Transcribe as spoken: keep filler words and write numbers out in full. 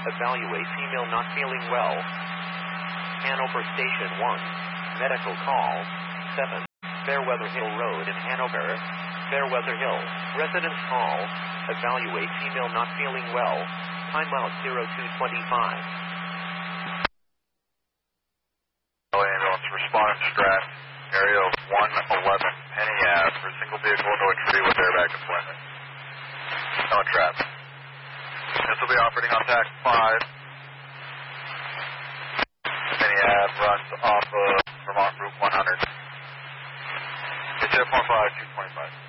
Evaluate female not feeling well. Hanover Station one. Medical call. seven. Fairweather Hill Road in Hanover. Fairweather Hill. Residence call. Evaluate female not feeling well. Timeout zero two twenty-five. Ambulance responding Strat, area of one eleven Penny Ave for single vehicle into a tree with airbag deployment. No traffic. This will be operating on tax five. Penny Ave runs off of Vermont Route one hundred. It's zero point five two twenty-five.